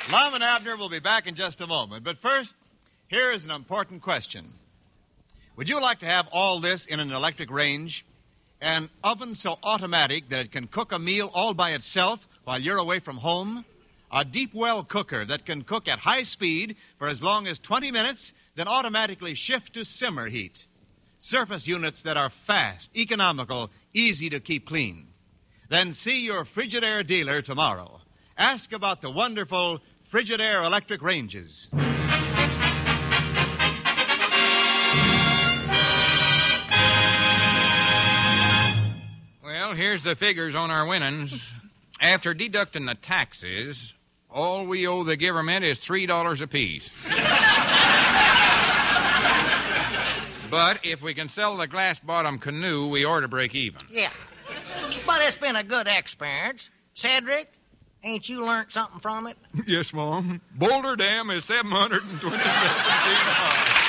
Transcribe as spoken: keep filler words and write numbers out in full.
Lum and Abner will be back in just a moment. But first, here is an important question. Would you like to have all this in an electric range? An oven so automatic that it can cook a meal all by itself while you're away from home? A deep well cooker that can cook at high speed for as long as twenty minutes, then automatically shift to simmer heat? Surface units that are fast, economical, easy to keep clean. Then see your Frigidaire dealer tomorrow. Ask about the wonderful Frigidaire electric ranges. Well, here's the figures on our winnings. After deducting the taxes, all we owe the government is three dollars apiece. But if we can sell the glass-bottom canoe, we ought to break even. Yeah. But it's been a good experience. Cedric, ain't you learned something from it? Yes, Mom. Boulder Dam is seven hundred twenty-seven feet high.